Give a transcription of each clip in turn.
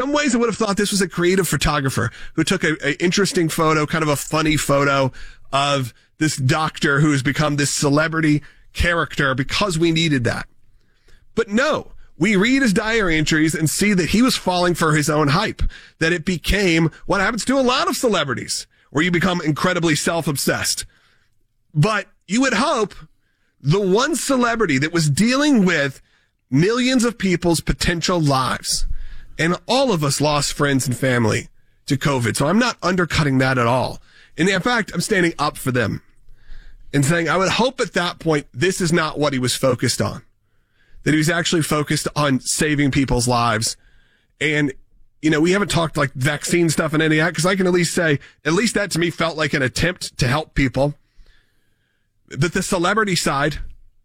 some ways I would have thought this was a creative photographer who took an interesting photo, kind of a funny photo of this doctor who has become this celebrity character because we needed that. But no, we read his diary entries and see that he was falling for his own hype, that it became what happens to a lot of celebrities, where you become incredibly self-obsessed. But you would hope the one celebrity that was dealing with millions of people's potential lives, and all of us lost friends and family to COVID, so I'm not undercutting that at all. And in fact, I'm standing up for them and saying I would hope at that point this is not what he was focused on, that he was actually focused on saving people's lives. And, you know, we haven't talked like vaccine stuff and any of that, because I can at least say, at least that to me felt like an attempt to help people. But the celebrity side,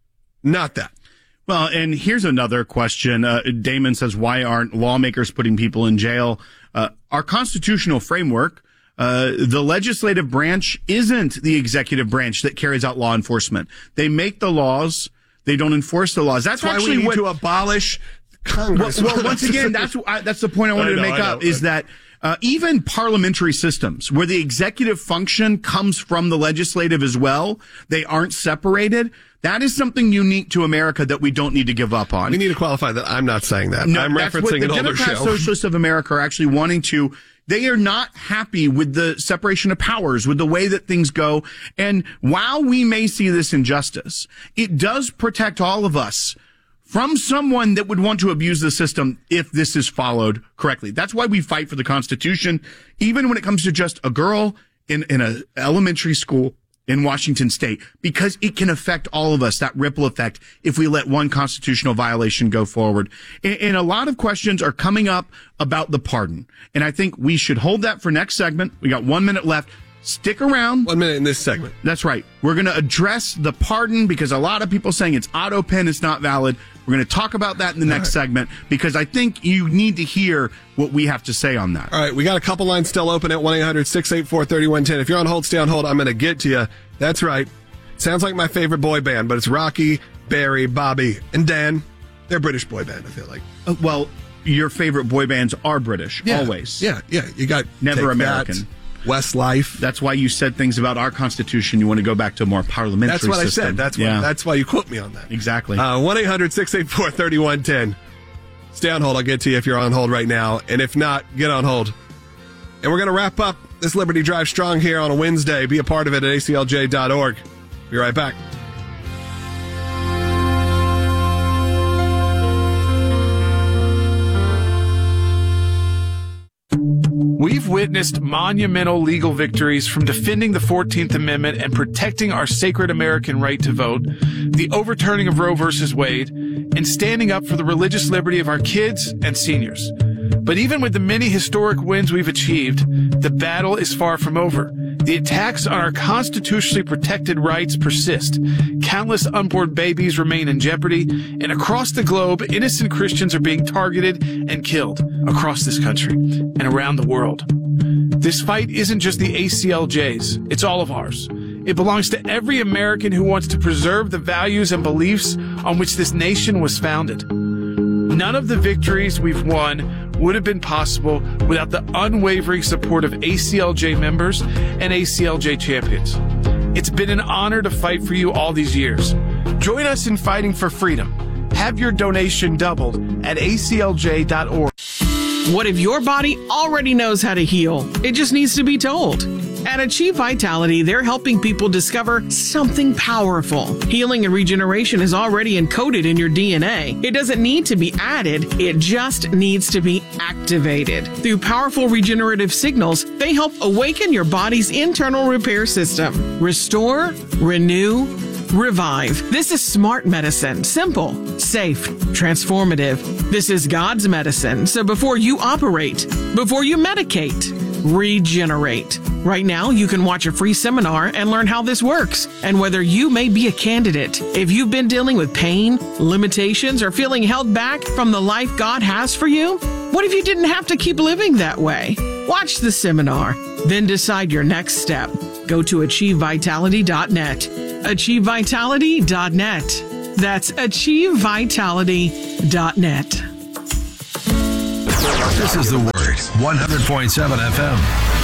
not that. Well, and here's another question. Damon says, why aren't lawmakers putting people in jail? Our constitutional framework, the legislative branch isn't the executive branch that carries out law enforcement. They make the laws. They don't enforce the laws. That's why we need to abolish Congress. Well, once again, that's the point I wanted to make up, is that even parliamentary systems where the executive function comes from the legislative as well, they aren't separated. That is something unique to America that we don't need to give up on. We need to qualify that I'm not saying that. No, I'm referencing an older show. The Democrat Socialists of America are actually wanting to. They are not happy with the separation of powers, with the way that things go. And while we may see this injustice, it does protect all of us from someone that would want to abuse the system if this is followed correctly. That's why we fight for the Constitution, even when it comes to just a girl in an elementary school in Washington State, because it can affect all of us, that ripple effect, if we let one constitutional violation go forward. And a lot of questions are coming up about the pardon. And I think we should hold that for next segment. We got 1 minute left. Stick around. 1 minute in this segment. That's right. We're going to address the pardon, because a lot of people saying it's auto pen, it's not valid. We're going to talk about that in the next segment, because I think you need to hear what we have to say on that. All right, we got a couple lines still open at 1-800-684-3110. If you're on hold, stay on hold. I'm going to get to you. That's right. Sounds like my favorite boy band, but it's Rocky, Barry, Bobby, and Dan. They're a British boy band, I feel like. Well, your favorite boy bands are British, always. Yeah. You got Never American. Westlife. That's why you said things about our Constitution. You want to go back to a more parliamentary system. That's what I said. That's why you quote me on that. Exactly. 1-800-684-3110. Stay on hold. I'll get to you if you're on hold right now. And if not, get on hold. And we're going to wrap up this Liberty Drive Strong here on a Wednesday. Be a part of it at aclj.org. Be right back. We've witnessed monumental legal victories, from defending the 14th Amendment and protecting our sacred American right to vote, the overturning of Roe v. Wade, and standing up for the religious liberty of our kids and seniors. But even with the many historic wins we've achieved, the battle is far from over. The attacks on our constitutionally protected rights persist. Countless unborn babies remain in jeopardy, and across the globe, innocent Christians are being targeted and killed across this country and around the world. This fight isn't just the ACLJ's, it's all of ours. It belongs to every American who wants to preserve the values and beliefs on which this nation was founded. None of the victories we've won would have been possible without the unwavering support of ACLJ members and ACLJ champions. It's been an honor to fight for you all these years. Join us in fighting for freedom. Have your donation doubled at aclj.org. What if your body already knows how to heal? It just needs to be told. At Achieve Vitality, they're helping people discover something powerful. Healing and regeneration is already encoded in your DNA. It doesn't need to be added, it just needs to be activated. Through powerful regenerative signals, they help awaken your body's internal repair system. Restore, renew, revive. This is smart medicine. Simple, safe, transformative. This is God's medicine. So before you operate, before you medicate, regenerate. Right now, you can watch a free seminar and learn how this works and whether you may be a candidate. If you've been dealing with pain, limitations, or feeling held back from the life God has for you, what if you didn't have to keep living that way? Watch the seminar, then decide your next step. Go to achievevitality.net. achievevitality.net. That's achievevitality.net. This is the word Kicks 100.7 FM.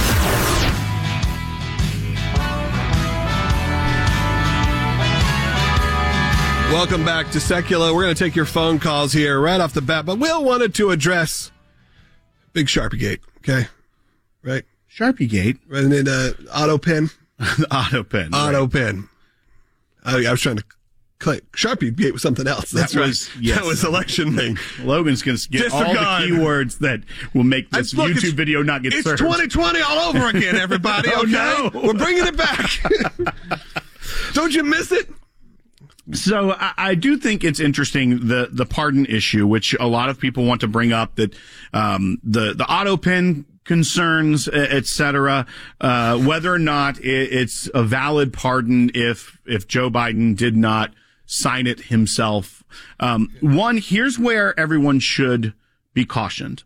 Welcome back to Secular. We're going to take your phone calls here right off the bat, but Will wanted to address Big Sharpie Gate, okay? Right? Sharpie Gate? Right, and then auto pen. The auto pen. Auto pen. I was trying to claim Sharpie Gate was something else. That was election thing. Logan's going to get all the keywords that will make this YouTube video not get served. It's 2020 all over again, everybody, okay? No. We're bringing it back. Don't you miss it? So I do think it's interesting, the pardon issue, which a lot of people want to bring up, that the auto pen concerns, et cetera, whether or not it's a valid pardon if Joe Biden did not sign it himself. One, here's where everyone should be cautioned.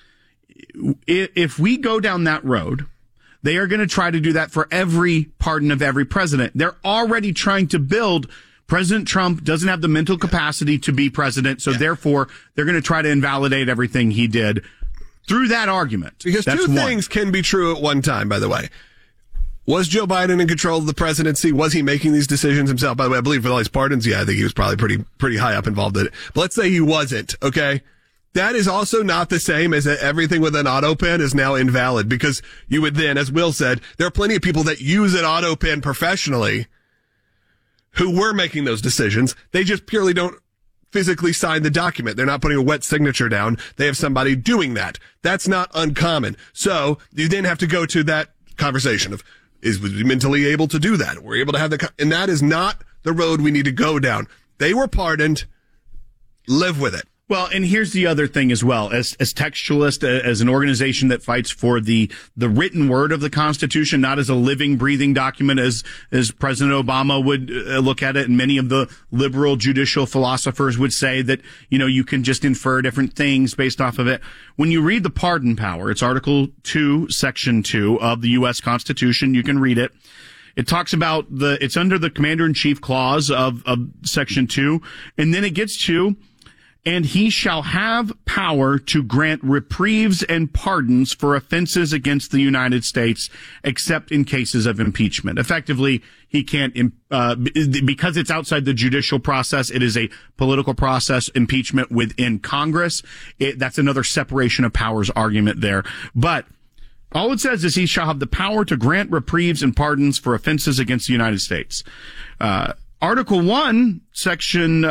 If we go down that road, they are going to try to do that for every pardon of every president. They're already trying to build. President Trump doesn't have the mental capacity to be president, so therefore they're going to try to invalidate everything he did through that argument. Because two things can be true at one time, by the way. Was Joe Biden in control of the presidency? Was he making these decisions himself? By the way, I believe with all these pardons, I think he was probably pretty high up involved in it. But let's say he wasn't, okay? That is also not the same as that everything with an auto pen is now invalid, because you would then, as Will said, there are plenty of people that use an auto pen professionally who were making those decisions. They just purely don't physically sign the document. They're not putting a wet signature down. They have somebody doing that. That's not uncommon. So you then have to go to that conversation of, was he mentally able to do that? We're able to have and that is not the road we need to go down. They were pardoned. Live with it. Well, and here's the other thing as well. As textualist, as an organization that fights for the written word of the Constitution, not as a living, breathing document as President Obama would look at it, and many of the liberal judicial philosophers would say that, you can just infer different things based off of it. When you read the pardon power, it's Article 2, Section 2 of the U.S. Constitution. You can read it. It talks about it's under the Commander-in-Chief clause of Section 2, and then it gets to, and he shall have power to grant reprieves and pardons for offenses against the United States, except in cases of impeachment. Effectively, he can't, because it's outside the judicial process, it is a political process, impeachment within Congress. That's another separation of powers argument there. But all it says is he shall have the power to grant reprieves and pardons for offenses against the United States. Article 1, section,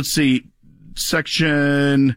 section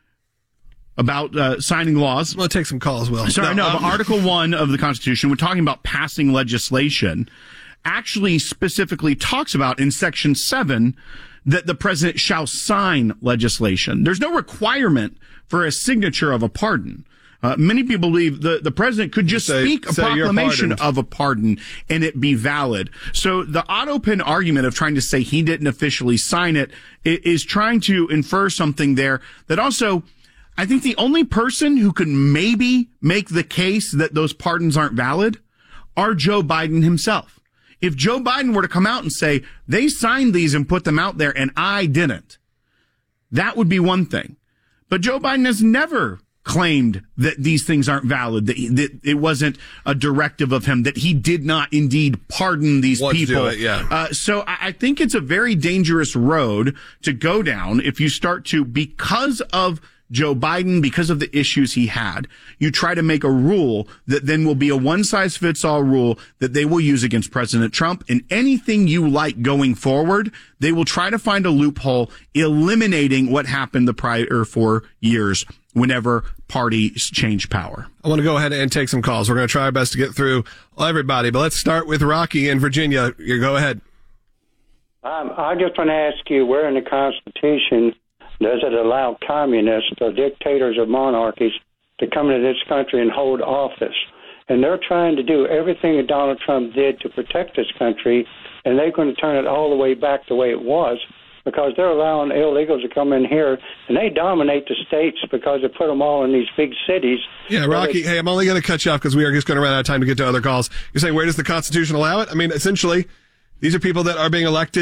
about signing laws. We'll take some calls, Will. But Article 1 of the Constitution, we're talking about passing legislation, actually specifically talks about in Section 7 that the president shall sign legislation. There's no requirement for a signature of a pardon. Many people believe the president could just speak a proclamation of a pardon and it be valid. So the auto pen argument of trying to say he didn't officially sign it is trying to infer something there that also, I think the only person who could maybe make the case that those pardons aren't valid are Joe Biden himself. If Joe Biden were to come out and say they signed these and put them out there and I didn't, that would be one thing. But Joe Biden has never claimed that these things aren't valid, that it wasn't a directive of him, that he did not indeed pardon these people. So I think it's a very dangerous road to go down if you start to, because of Joe Biden, because of the issues he had, you try to make a rule that then will be a one-size-fits-all rule that they will use against President Trump. And anything you like going forward, they will try to find a loophole, eliminating what happened the prior 4 years whenever parties change power. I want to go ahead and take some calls. We're going to try our best to get through everybody, but let's start with Rocky in Virginia. You go ahead. I just want to ask you, where in the Constitution does it allow communists or dictators or monarchies to come into this country and hold office? And they're trying to do everything that Donald Trump did to protect this country, and they're going to turn it all the way back the way it was, because they're allowing illegals to come in here, and they dominate the states because they put them all in these big cities. Yeah, Rocky, hey, I'm only going to cut you off because we are just going to run out of time to get to other calls. You're saying, where does the Constitution allow it? I mean, essentially, these are people that are being elected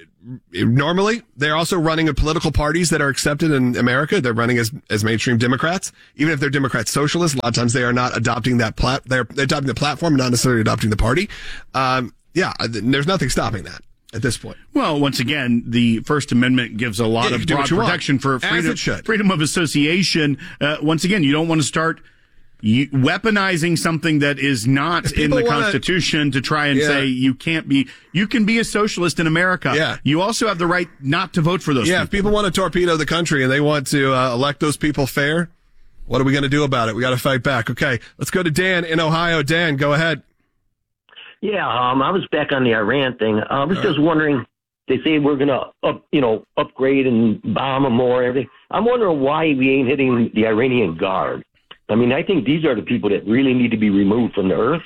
normally they're also running in political parties that are accepted in America. They're running as mainstream Democrats, even if they're Democrat socialists. A lot of times they are not adopting they're adopting the platform, not necessarily adopting the party. There's nothing stopping that at this point. Well, once again, the First Amendment gives a lot of broad protection for freedom of association. Once again, you don't want to start weaponizing something that is not in the Constitution to try and say you can be a socialist in America. Yeah. You also have the right not to vote for those people. If people want to torpedo the country and they want to elect those people fair, what are we going to do about it? We got to fight back. Okay, let's go to Dan in Ohio. Dan, go ahead. Yeah, I was back on the Iran thing. I was just wondering, they say we're going to upgrade and bomb them more, everything. I'm wondering why we ain't hitting the Iranian Guard. I mean, I think these are the people that really need to be removed from the earth.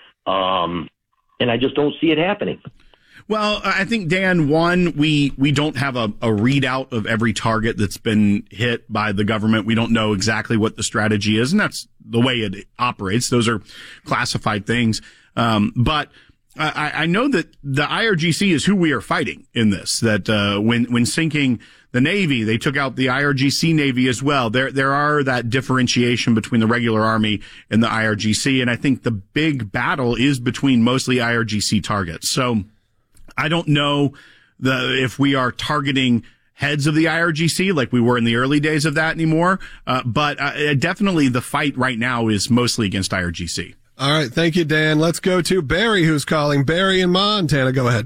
And I just don't see it happening. Well, I think, Dan, one, we don't have a readout of every target that's been hit by the government. We don't know exactly what the strategy is, and that's the way it operates. Those are classified things. But I know that the IRGC is who we are fighting in this, that when sinking the Navy, they took out the IRGC Navy as well. There are that differentiation between the regular Army and the IRGC, and I think the big battle is between mostly IRGC targets. So I don't know if we are targeting heads of the IRGC like we were in the early days of that anymore, but definitely the fight right now is mostly against IRGC. All right, thank you, Dan. Let's go to Barry, who's calling. Barry in Montana, go ahead.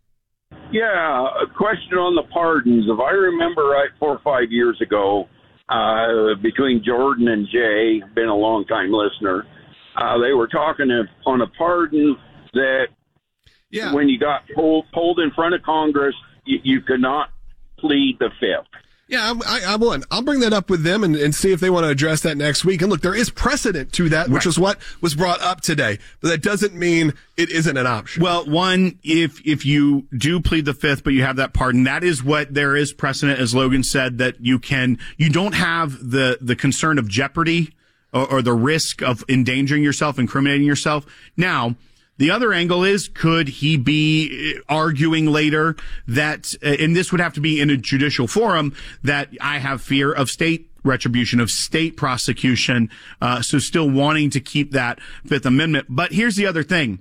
Yeah, a question on the pardons. If I remember right, 4 or 5 years ago, between Jordan and Jay, been a long-time listener, they were talking on a pardon that when you got pulled in front of Congress, you could not plead the Fifth. Yeah, I'll bring that up with them and see if they want to address that next week. And look, there is precedent to that, which is what was brought up today. But that doesn't mean it isn't an option. Well, one, if you do plead the Fifth, but you have that pardon, that is what there is precedent, as Logan said, that you don't have the concern of jeopardy or the risk of endangering yourself, incriminating yourself. Now, the other angle is, could he be arguing later that, and this would have to be in a judicial forum, that I have fear of state retribution, of state prosecution, so still wanting to keep that Fifth Amendment. But here's the other thing.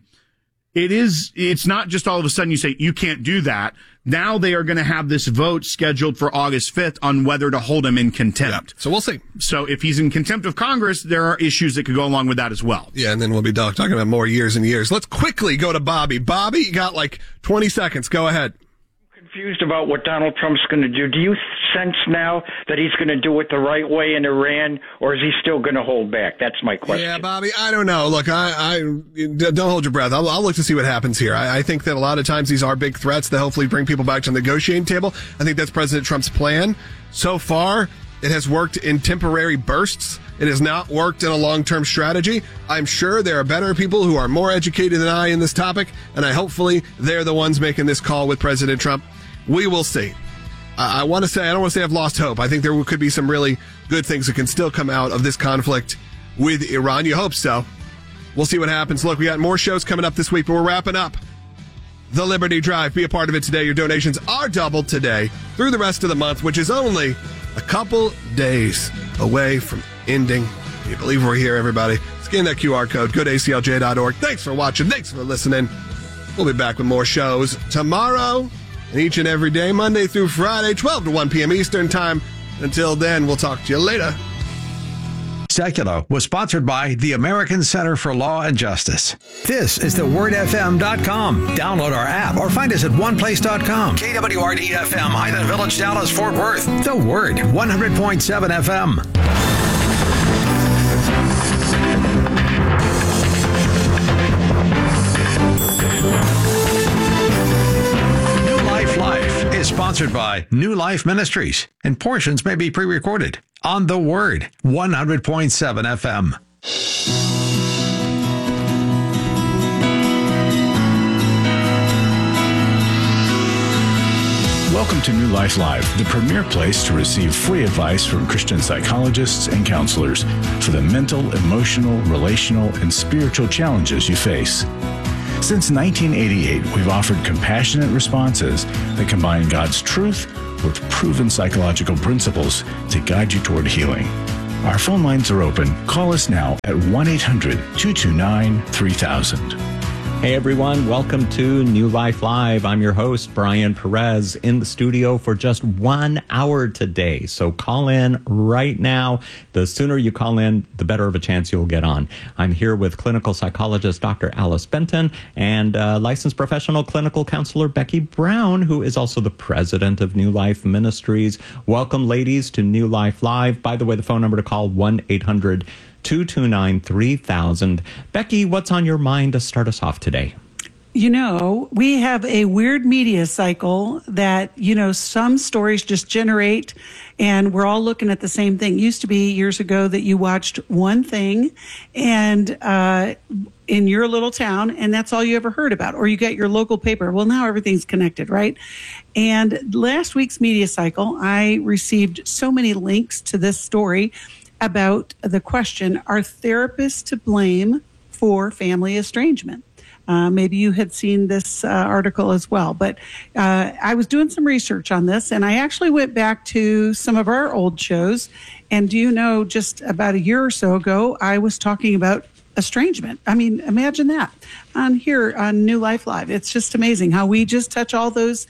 It's not just all of a sudden you say you can't do that. Now they are going to have this vote scheduled for August 5th on whether to hold him in contempt. Yeah, so we'll see. So if he's in contempt of Congress, there are issues that could go along with that as well. Yeah, and then we'll be talking about more years and years. Let's quickly go to Bobby. Bobby, you got like 20 seconds. Go ahead. Confused about what Donald Trump's going to do. Do you sense now that he's going to do it the right way in Iran, or is he still going to hold back? That's my question. Yeah, Bobby, I don't know. Look, I don't hold your breath. I'll look to see what happens here. I think that a lot of times these are big threats that hopefully bring people back to the negotiating table. I think that's President Trump's plan. So far, it has worked in temporary bursts. It has not worked in a long-term strategy. I'm sure there are better people who are more educated than I in this topic, and hopefully they're the ones making this call with President Trump. We will see. I don't want to say I've lost hope. I think there could be some really good things that can still come out of this conflict with Iran. You hope so. We'll see what happens. Look, we got more shows coming up this week, but we're wrapping up the Liberty Drive. Be a part of it today. Your donations are doubled today through the rest of the month, which is only a couple days away from ending. Can you believe we're here, everybody? Scan that QR code. Go to aclj.org. Thanks for watching. Thanks for listening. We'll be back with more shows tomorrow and each and every day, Monday through Friday, 12 to 1 p.m. Eastern Time. Until then, we'll talk to you later. Secular was sponsored by the American Center for Law and Justice. This is thewordfm.com. Download our app or find us at oneplace.com. KWRD-FM, Highland Village, Dallas, Fort Worth. The Word, 100.7 FM. Life is sponsored by New Life Ministries, and portions may be pre-recorded on The Word, 100.7 FM. Welcome to New Life Live, the premier place to receive free advice from Christian psychologists and counselors for the mental, emotional, relational, and spiritual challenges you face. Since 1988, we've offered compassionate responses that combine God's truth with proven psychological principles to guide you toward healing. Our phone lines are open. Call us now at 1-800-229-3000. Hey everyone, welcome to New Life Live. I'm your host, Brian Perez, in the studio for just 1 hour today. So call in right now. The sooner you call in, the better of a chance you'll get on. I'm here with clinical psychologist Dr. Alice Benton and licensed professional clinical counselor Becky Brown, who is also the president of New Life Ministries. Welcome, ladies, to New Life Live. By the way, the phone number to call, 1-800-229-3000. Becky, what's on your mind to start us off today? You know, we have a weird media cycle that, some stories just generate and we're all looking at the same thing. It used to be years ago that you watched one thing and in your little town, and that's all you ever heard about, or you got your local paper. Well, now everything's connected, right? And last week's media cycle, I received so many links to this story about the question, are therapists to blame for family estrangement? Maybe you had seen this article as well, but I was doing some research on this, and I actually went back to some of our old shows. And do you know, just about a year or so ago, I was talking about estrangement. I mean, imagine that on here on New Life Live. It's just amazing how we just touch all those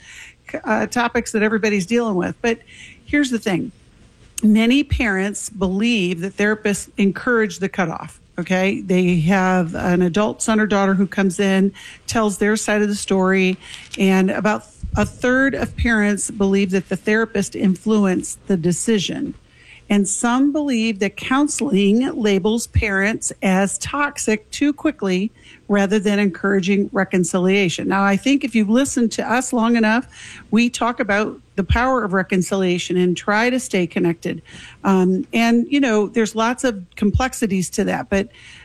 topics that everybody's dealing with. But here's the thing. Many parents believe that therapists encourage the cutoff. Okay, they have an adult son or daughter who comes in, tells their side of the story, and about a third of parents believe that the therapist influenced the decision. And some believe that counseling labels parents as toxic too quickly rather than encouraging reconciliation. Now, I think if you've listened to us long enough, we talk about the power of reconciliation and try to stay connected. And, there's lots of complexities to that, but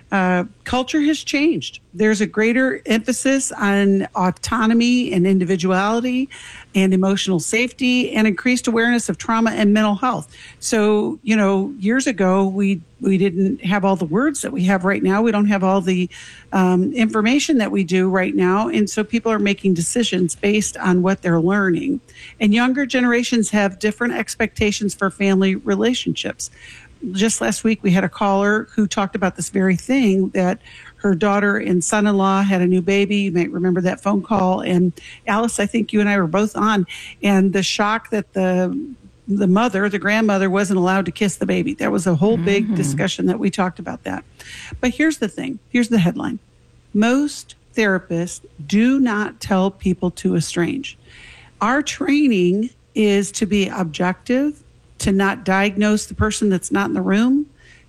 culture has changed. There's a greater emphasis on autonomy and individuality and emotional safety and increased awareness of trauma and mental health. So, years ago, we didn't have all the words that we have right now. We don't have all the information that we do right now. And so people are making decisions based on what they're learning. And younger generations have different expectations for family relationships. Just last week, we had a caller who talked about this very thing, that her daughter and son-in-law had a new baby. You might remember that phone call. And Alice, I think you and I were both on. And the shock that the grandmother wasn't allowed to kiss the baby. That was a whole big discussion that we talked about that. But here's the thing. Here's the headline. Most therapists do not tell people to estrange. Our training is to be objective, to not diagnose the person that's not in the room,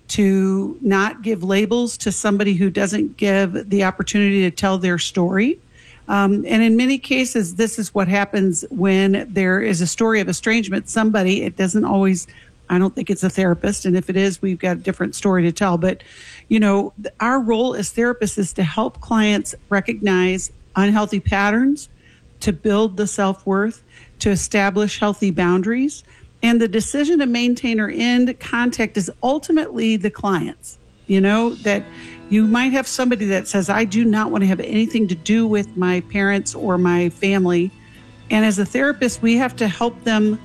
to not give labels to somebody who doesn't give the opportunity to tell their story. And in many cases, this is what happens when there is a story of estrangement. Somebody, it doesn't always, I don't think it's a therapist. And if it is, we've got a different story to tell. But, our role as therapists is to help clients recognize unhealthy patterns, to build the self-worth, to establish healthy boundaries. And the decision to maintain or end contact is ultimately the client's. That you might have somebody that says, I do not want to have anything to do with my parents or my family. And as a therapist, we have to help them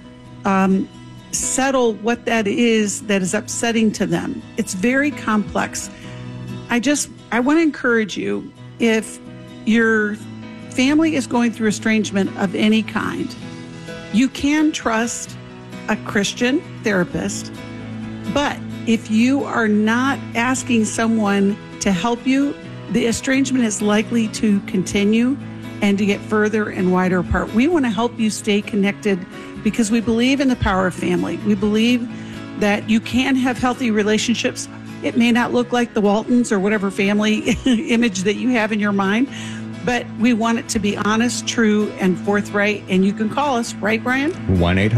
settle what that is upsetting to them. It's very complex. I want to encourage you, if your family is going through estrangement of any kind, you can trust a Christian therapist, but if you are not asking someone to help you, the estrangement is likely to continue and to get further and wider apart. We want to help you stay connected because we believe in the power of family. We believe that you can have healthy relationships. It may not look like the Waltons or whatever family image that you have in your mind, but we want it to be honest, true, and forthright. And you can call us, right, Brian?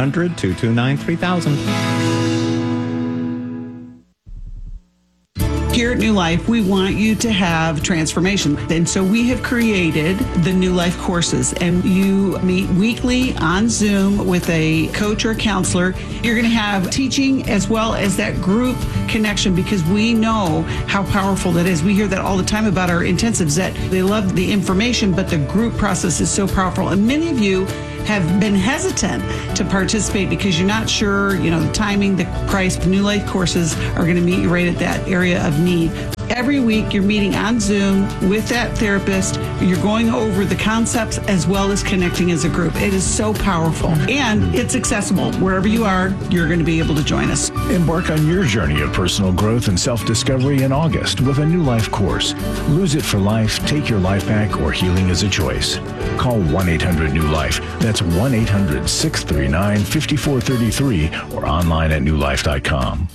1-800-229-3000. Here at New Life, we want you to have transformation. And so we have created the New Life courses, and you meet weekly on Zoom with a coach or a counselor. You're going to have teaching as well as that group connection, because we know how powerful that is. We hear that all the time about our intensives, that they love the information, but the group process is so powerful. And many of you have been hesitant to participate because you're not sure, the timing, the price. New Life courses are going to meet you right at that area of need. Every week you're meeting on Zoom with that therapist. You're going over the concepts as well as connecting as a group. It is so powerful, and it's accessible. Wherever you are, you're going to be able to join us. Embark on your journey of personal growth and self-discovery in August with a New Life course. Lose it for life, take your life back, or healing is a choice. Call 1-800-NEW-LIFE. That's 1-800-639-5433 or online at newlife.com.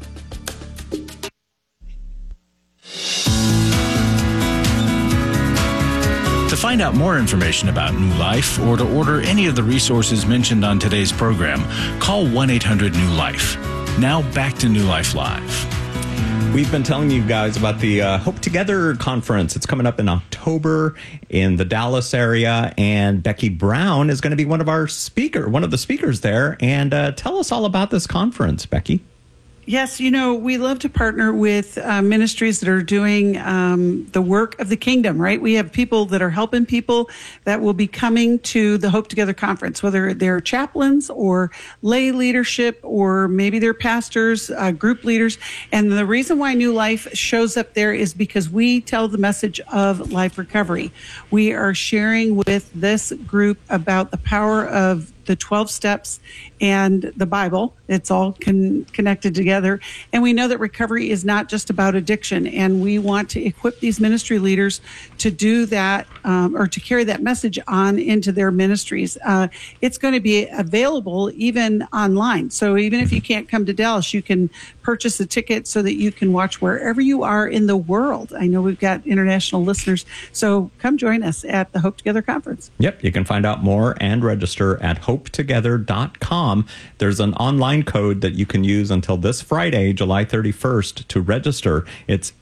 To find out more information about New Life or to order any of the resources mentioned on today's program, call 1-800-NEW-LIFE. Now back to New Life Live. We've been telling you guys about the Hope Together conference. It's coming up in October in the Dallas area, and Becky Brown is going to be one of the speakers there. And tell us all about this conference, Becky. Yes, we love to partner with ministries that are doing the work of the kingdom, right? We have people that are helping people that will be coming to the Hope Together conference, whether they're chaplains or lay leadership, or maybe they're pastors, group leaders. And the reason why New Life shows up there is because we tell the message of life recovery. We are sharing with this group about the power of the 12 steps and the Bible. It's all connected together. And we know that recovery is not just about addiction. And we want to equip these ministry leaders to do that, or to carry that message on into their ministries. It's going to be available even online. So even if you can't come to Dallas, you can purchase a ticket so that you can watch wherever you are in the world. I know we've got international listeners. So come join us at the Hope Together conference. Yep. You can find out more and register at hopetogether.com. There's an online code that you can use until this Friday, July 31st, to register. It's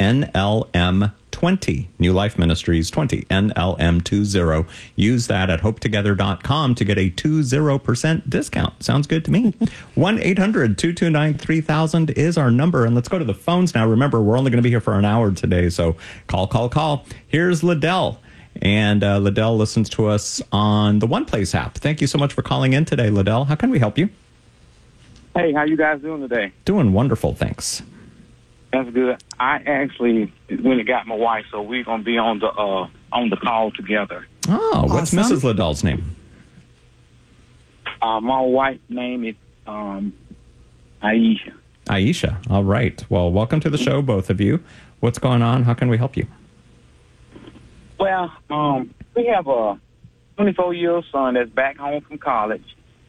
NLM20, New Life Ministries 20, NLM20. Use that at hopetogether.com to get a 20% discount. Sounds good to me. 1-800-229-3000 is our number. And let's go to the phones now. Remember, we're only going to be here for an hour today, so call. Here's Liddell. And Liddell listens to us on the One Place app. Thank you so much for calling in today, Liddell. How can we help you? Hey, how you guys doing today? Doing wonderful, thanks. That's good. I actually went and got my wife, so we're gonna be on the call together. Oh, what's Awesome. Mrs. Liddell's name? My wife's name is Aisha. Aisha. All right. Well, welcome to the show, both of you. What's going on? How can we help you? Well, we have a 24-year-old son that's back home from college.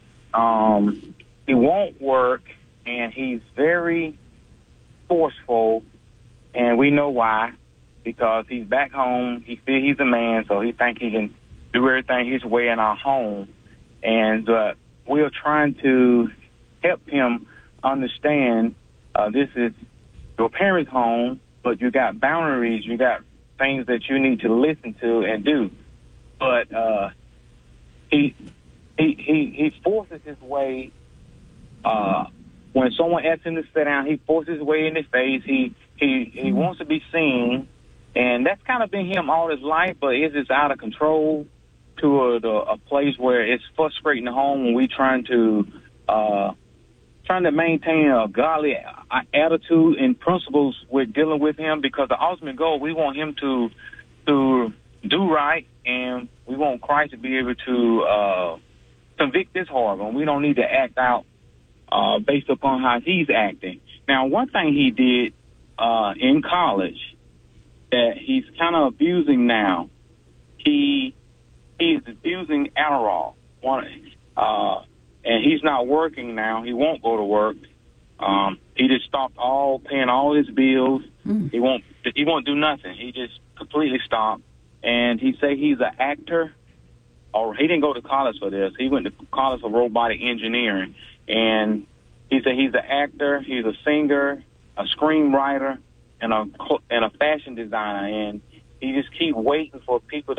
He won't work, and he's very forceful, and we know why. Because he's back home, he feels he's a man, so he thinks he can do everything his way in our home. And we're trying to help him understand this is your parents' home, but you got boundaries, you got things that you need to listen to and do. But he forces his way. When someone asks him to sit down, he forces his way in his face. He wants to be seen, and that's kind of been him all his life. But it's just out of control to a place where it's frustrating the home when we trying to maintain a godly attitude and principles with dealing with him, because the ultimate goal, we want him to do right, and we want Christ to be able to convict this heart, and we don't need to act out based upon how he's acting. Now, one thing he did in college that he's kind of abusing now, he's abusing Adderall. And he's not working now. He won't go to work. He just stopped paying all his bills. He won't do nothing. He just completely stopped. And he say he's an actor. Or he didn't go to college for this. He went to college for robotic engineering. And he said he's an actor, he's a singer, a screenwriter, a fashion designer, and he just keep waiting for people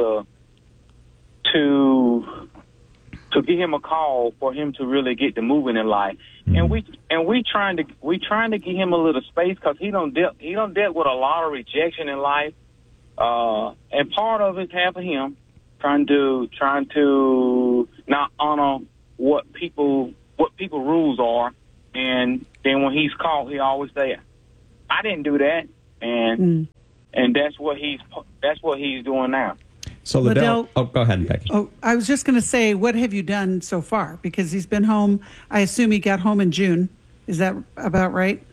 to give him a call for him to really get to moving in life. And we trying to give him a little space, because he don't dealt with a lot of rejection in life. And part of it's having him trying to not honor what people rules are, and then when he's called, he always say, "I didn't do that," and that's what he's doing now. So Liddell, go ahead, Becky. Oh, I was just going to say, what have you done so far? Because he's been home. I assume he got home in June. Is that about right?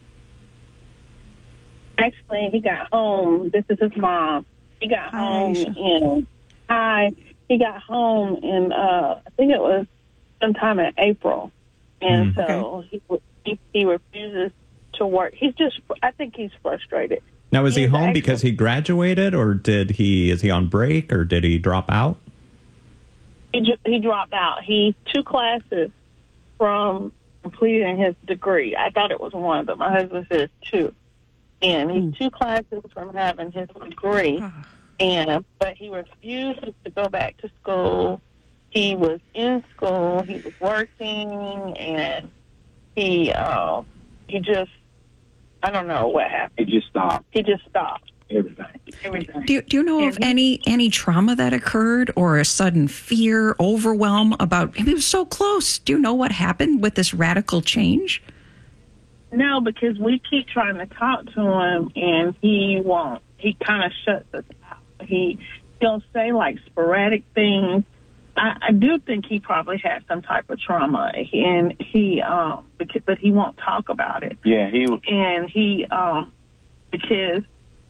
Actually, he got home. This is his mom. He got home in He got home in I think it was sometime in April, and so he refuses to work. I think he's frustrated. Now, is he home because he graduated, or is he on break, or did he drop out? He dropped out. He's 2 classes from completing his degree. I thought it was one of them. My husband says 2. And he's 2 classes from having his degree. But he refused to go back to school. He was in school. He was working, and he just, I don't know what happened. He just stopped. Everything. Do you know of any trauma that occurred, or a sudden fear, overwhelm about, he was so close? Do you know what happened with this radical change? No, because we keep trying to talk to him, and he won't. He kind of shuts us out. He'll say like sporadic things. I do think he probably had some type of trauma, and but he won't talk about it. Yeah, because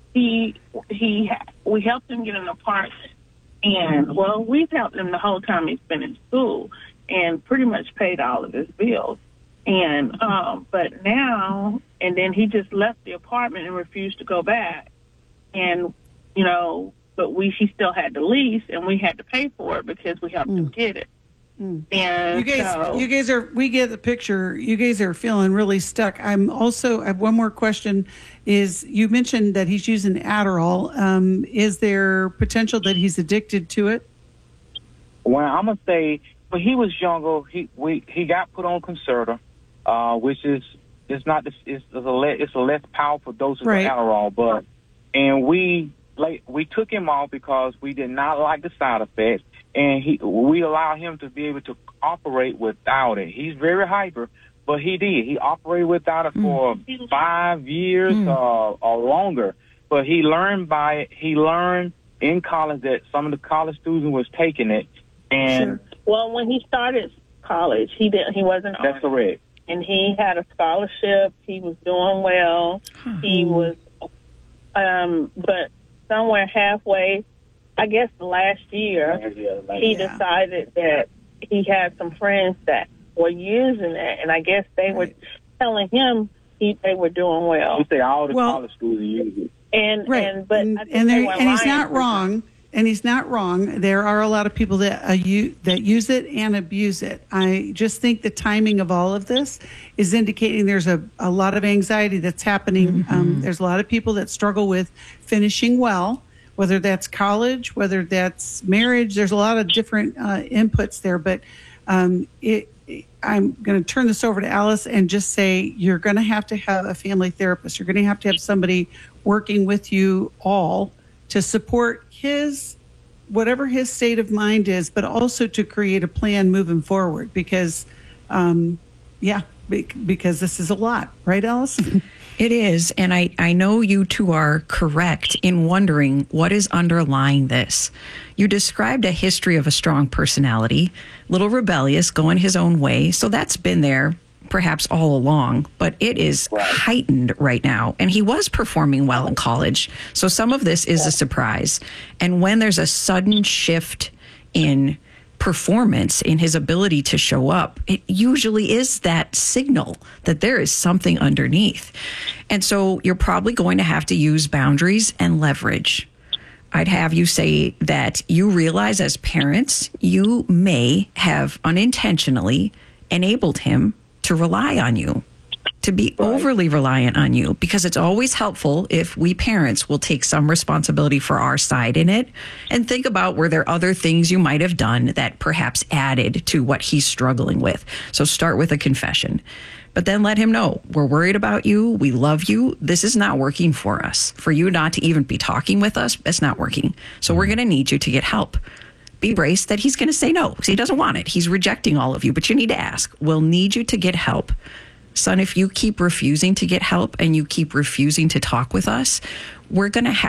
we helped him get an apartment, and we've helped him the whole time he's been in school, and pretty much paid all of his bills. And but now, and then he just left the apartment and refused to go back, and but he still had the lease, and we had to pay for it because we helped him get it. And we get the picture. You guys are feeling really stuck. I have one more question. Is you mentioned that he's using Adderall. Is there potential that he's addicted to it? Well, I'm gonna say when he was younger, he got put on Concerta, which is a less powerful dose of Adderall, and we took him off because we did not like the side effects, and we allowed him to be able to operate without it. He's very hyper, but he operated without it for 5 years or longer. But he learned by it. He learned in college that some of the college students was taking it, and when he started college, he wasn't on. That's correct. And he had a scholarship. He was doing well. He was, but somewhere halfway, I guess last year, he decided that he had some friends that were using it, and I guess they were telling him they were doing well. You say all the college schools use it. And he's not wrong. And he's not wrong. There are a lot of people that use it and abuse it. I just think the timing of all of this is indicating there's a lot of anxiety that's happening. There's a lot of people that struggle with finishing well, whether that's college, whether that's marriage. There's a lot of different inputs there. But I'm going to turn this over to Alice and just say you're going to have a family therapist. You're going to have somebody working with you all to support whatever his state of mind is, but also to create a plan moving forward because this is a lot, right, Alice? It is, and I know you two are correct in wondering what is underlying this. You described a history of a strong personality, little rebellious, going his own way, so that's been there perhaps all along, but it is heightened right now. And he was performing well in college, so some of this is a surprise. And when there's a sudden shift in performance, in his ability to show up, it usually is that signal that there is something underneath. And so you're probably going to have to use boundaries and leverage. I'd have you say that you realize as parents, you may have unintentionally enabled him to rely on you. to be overly reliant on you, because it's always helpful if we parents will take some responsibility for our side in it and think about were there other things you might have done that perhaps added to what he's struggling with. So start with a confession, but then let him know we're worried about you. We love you. This is not working for us. For you not to even be talking with us, it's not working. So we're going to need you to get help. Be braced that he's going to say no because he doesn't want it. He's rejecting all of you, but you need to ask. We'll need you to get help. Son, if you keep refusing to get help and you keep refusing to talk with us, we're going to have